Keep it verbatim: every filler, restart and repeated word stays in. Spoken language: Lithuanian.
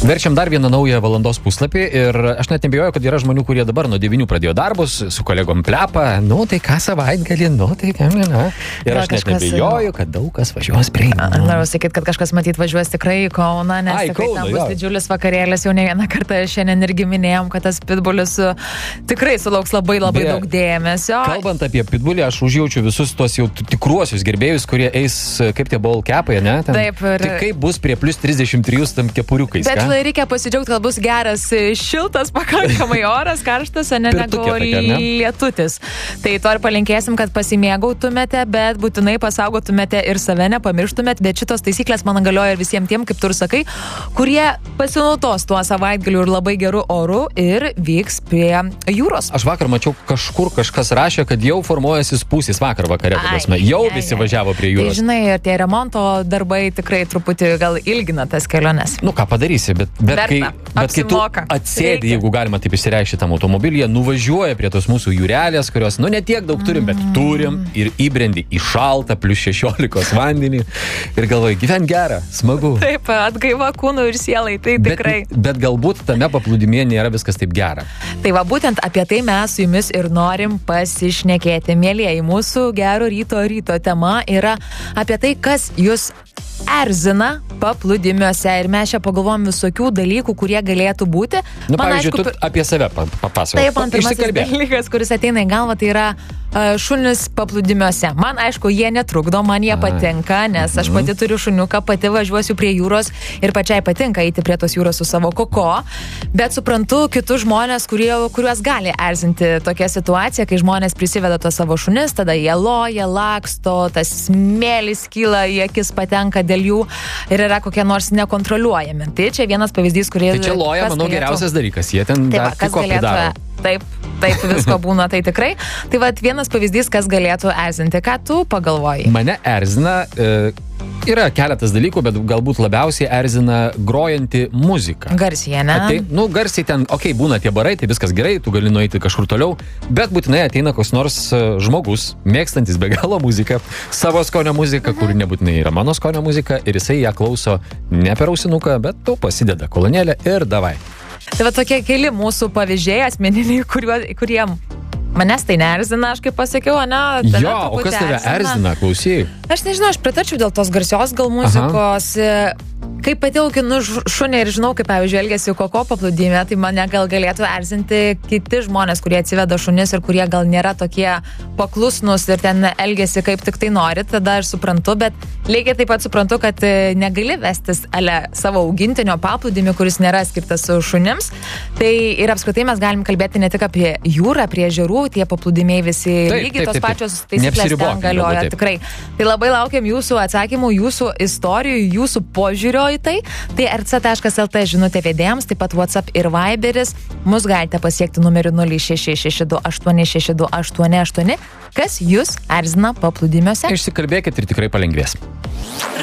Verčiam dar vieną naują valandos puslapį ir aš net nebijoju, kad yra žmonių, kurie dabar nuo devynių pradėjo darbus, su kolegom plepa, nu tai ką savaitgalį, nu tai ką, na. Ir aš net nebijoju, kad daug kas važiuos prie. Noriu sakyti, kad kažkas matyt važiuos tikrai į Kauną, nes Ai, tikrai Kauną, ten bus jo. didžiulis vakarėlis, jau ne vieną kartą šiandien irgi minėjom, kad tas pitbulis uh, tikrai sulauks labai labai Beje, daug dėmesio. Kalbant apie pitbulį, aš užjaučiu visus tos jau tikruosius gerbėjus, kurie eis kaip tie ball capai, ne? Ten, Taip, ir- tai kaip bus prie plus trisdešimt trijų tam kepuriukais, Bet ką? reikia pasidžiaugti, kad bus geras, šiltas, pakankamai oras, karštas, o ne negu Pirtukė tokia, ne? lietutis. Tai to ir palinkėsim, kad pasimėgautumėte, bet būtinai pasaugotumėte ir save, nepamirštumėt, bet šitos taisyklės man galioja ir visiems tiem, kaip tu ir sakai, kurie pasinaudos tuo savaitgaliu ir labai geru oru ir vyks prie jūros. Aš vakar mačiau kažkur kažkas rašė, kad jau formuojasi spūsis vakar vakare, Ai, prasme, jau ai, visi ai. važiavo prie Tai jūros. žinai, ir tie remonto darbai tikrai truputį gal ilgina tas keliones. Nu ką padarysi, bet, bet, Verta. kai, bet kai tu Apsimoka. atsėdi, Reikia. jeigu galima taip išsireikšti tam automobilyje, nuvažiuoja prie tos mūsų jūrelės, kurios, nu, netiek daug turim, bet turim ir įbrendi į šaltą plus šešiolikos vandenį ir galvoji, gyven gerą, smagu. Taip, atgaiva kūnų ir sielai, tai tikrai. Bet, bet galbūt tame paplūdimėje nėra viskas taip gera. Tai va, būtent apie tai mes su jumis ir norim pasišnekėti. Mėlieji, mūsų gero ryto ryto tema yra apie tai, kas jūs erzina paplūdimiuose. Ir mes čia pagalvom visokių dalykų, kurie galėtų būti. Nu, Man, pavyzdžiui, aišku, tu apie save pa- papasakok. Taip, man pirmasis Išsikalbėk. dalykas, kuris ateina į galvą, tai yra uh, šunis paplūdimiuose. Man, aišku, jie netrukdo, man jie patinka, nes aš pati turiu šuniuką, pati važiuosiu prie jūros ir pačiai patinka eiti prie tos jūros su savo koko, bet suprantu kitus žmonės, kurie, kuriuos gali erzinti tokia situacija, kai žmonės prisiveda tos savo šunis, tada jie loja, laksto, tas smėlis kyla į akis, patenka dėl jų ir yra kokie nors nekontroliuojami. Tai čia vienas pavyzdys, kuris... Tai čia loja, kas manau, galėtų- geriausias dalykas. Jie ten Taip, va, dar kas tik ko galėtų, pridaro. taip, taip visko būna, tai tikrai. Tai va, vienas pavyzdys, kas galėtų erzinti. Ką tu pagalvoji? Mane erzina, e, yra keletas dalykų, bet galbūt labiausiai erzina grojanti muzika. Garsiai, ne? Atei, nu, garsiai ten, okei, okay, būna tie barai, tai viskas gerai, tu gali nueiti kažkur toliau, bet būtinai ateina koks nors e, žmogus, mėgstantis be galo muziką, savo skonio muziką, mhm. kuri nebūtinai yra mano skonio muzika, ir jisai ją klauso ne per ausinuką, bet tu pasideda kolonėlę ir davai. Tai va tokie keli mūsų pavyzdžiai asmeniniai, kuriuo, kurie manęs tai neerzina, aš kaip pasakiau, ne? Tave Jo, o truputį kas tave erzina, klausyk? Aš nežinau, aš pritarčiau dėl tos garsios gal muzikos. Aha. Kai pati auginu šunį ir žinau, kaip, pavyzdžiui, elgesi koko paplūdime, tai mane gal galėtų erzinti kiti žmonės, kurie atsiveda šunis ir kurie gal nėra tokie paklusnus ir ten elgesi kaip tik tai nori, tada aš suprantu, bet lygiai taip pat suprantu, kad negali vestis ale savo augintinio paplūdimį, kuris nėra skirtas šunims. Tai ir apskritai mes galim kalbėti ne tik apie jūrą, prie ežerų, tie paplūdimiai visi Taip, lygiai taip, tos taip, pačios taip. taisyklės ten Neapsiribokim, galioja, galbūt taip. tikrai. Tai labai laukiam jūsų atsakymų, jūsų istorijų, jūsų požiūrio į tai. Tai er ce taškas el te žinutė vedėjams, taip pat WhatsApp ir Viberis. Mus galite pasiekti numeriu nulis šeši šeši du aštuoni šeši du aštuoni aštuoni. Kas jūs erzina paplūdimiuose? Išsikalbėkit ir tikrai palengvės.